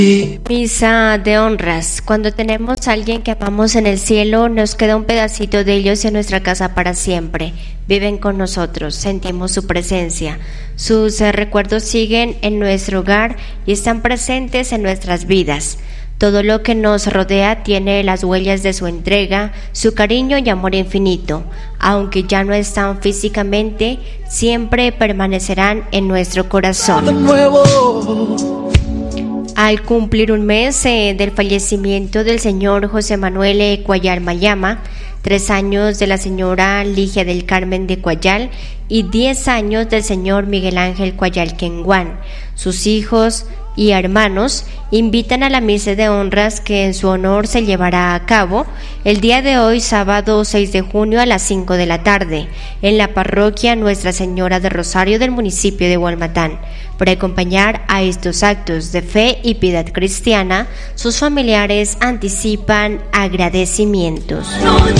Misa de honras. Cuando tenemos a alguien que amamos en el cielo, nos queda un pedacito de ellos en nuestra casa para siempre. Viven con nosotros, sentimos su presencia. Sus recuerdos siguen en nuestro hogar y están presentes en nuestras vidas. Todo lo que nos rodea tiene las huellas de su entrega, su cariño y amor infinito. Aunque ya no están físicamente, siempre permanecerán en nuestro corazón. Al cumplir un mes del fallecimiento del señor José Manuel Cuallar Mayama, 3 años de la señora Ligia del Carmen de Cuallar y 10 años del señor Miguel Ángel Cuallar Kenguán, sus hijos y hermanos invitan a la misa de honras que en su honor se llevará a cabo el día de hoy, sábado 6 de junio a las 5 de la tarde, en la parroquia Nuestra Señora de Rosario del municipio de Hualmatán. Para acompañar a estos actos de fe y piedad cristiana, sus familiares anticipan agradecimientos.